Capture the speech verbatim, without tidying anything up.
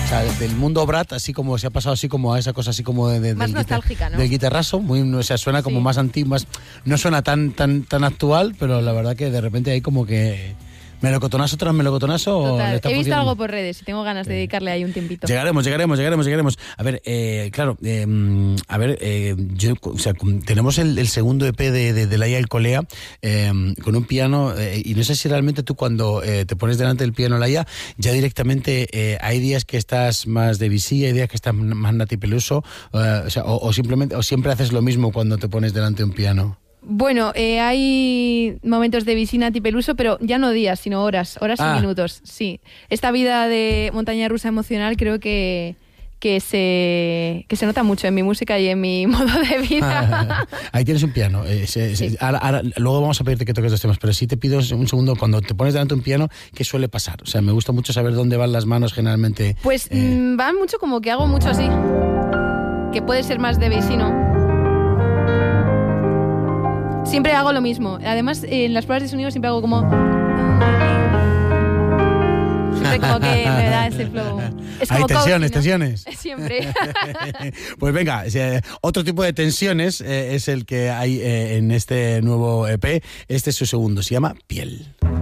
O sea, del mundo Brat, así como se ha pasado así como a esa cosa así como de, de, más del, nostálgica, guitar, ¿no? del guitarrazo, muy, o sea, suena como sí. más antiguo, más, no suena tan, tan, tan actual, pero la verdad que de repente hay como que melocotonazo tras melocotonazo. Total. Le está He visto funcionando. algo por redes y tengo ganas de dedicarle ahí un tiempito. Llegaremos, llegaremos, llegaremos, llegaremos. A ver, eh, claro, eh, a ver, eh, yo, o sea, tenemos el, el segundo E P de, de, de Laia El Colea eh, con un piano eh, y no sé si realmente tú cuando eh, te pones delante del piano, Laia, ya directamente eh, hay días que estás más Debussy, hay días que estás más Nati Peluso, eh, o sea, o, o simplemente, o siempre haces lo mismo cuando te pones delante de un piano. Bueno, eh, hay momentos de Debussy, Nati Peluso, pero ya no días, sino horas, horas ah. y minutos, sí. Esta vida de montaña rusa emocional creo que, que, se, que se nota mucho en mi música y en mi modo de vida. Ahí tienes un piano. Eh, se, se, sí. ahora, ahora, luego vamos a pedirte que toques los temas, pero sí te pido un segundo, cuando te pones delante de un piano, ¿qué suele pasar? O sea, me gusta mucho saber dónde van las manos generalmente. Pues eh... mmm, van mucho como que hago mucho así, que puede ser más Debussy, ¿no? Siempre hago lo mismo. Además, en las pruebas de sonido siempre hago como... Siempre como que me da ese flow. Es como Hay tensiones, coaching, ¿no? tensiones. Siempre. Pues venga, otro tipo de tensiones eh, es el que hay eh, en este nuevo E P. Este es su segundo, se llama Piel.